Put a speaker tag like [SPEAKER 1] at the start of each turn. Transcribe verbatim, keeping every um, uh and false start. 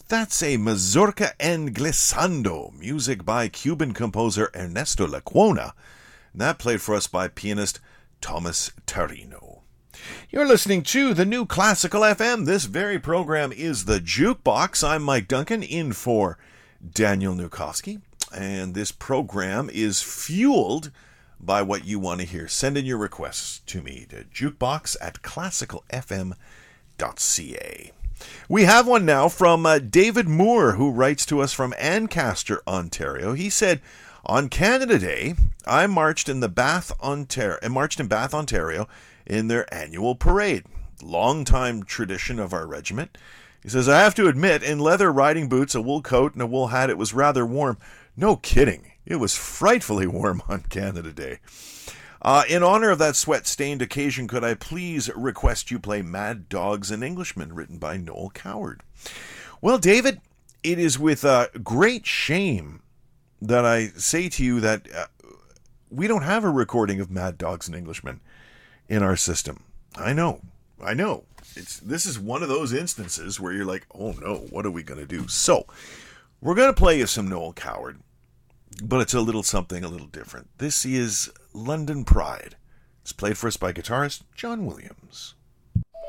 [SPEAKER 1] That's a Mazurka en Glissando, music by Cuban composer Ernesto Lecuona, and that played for us by pianist Thomas Tarino. You're listening to the New Classical F M. This very program is the Jukebox. I'm Mike Duncan, in for Daniel Nukowski, and this program is fueled by what you want to hear. Send in your requests to me to jukebox at classical f m dot c a. We have one now from uh, David Moore, who writes to us from Ancaster, Ontario. He said, on Canada Day, I marched in the Bath, Ontario, marched in Bath, Ontario, in their annual parade. Long-time tradition of our regiment. He says, I have to admit, in leather riding boots, a wool coat, and a wool hat, it was rather warm. No kidding. It was frightfully warm on Canada Day. Uh, in honor of that sweat-stained occasion, could I please request you play Mad Dogs and Englishmen, written by Noel Coward? Well, David, it is with uh, great shame that I say to you that uh, we don't have a recording of Mad Dogs and Englishmen in our system. I know, I know. It's this is one of those instances where you're like, oh no, what are we going to do? So, we're going to play you some Noel Coward, but it's a little something a little different. This is London Pride. It's played for us by guitarist John Williams.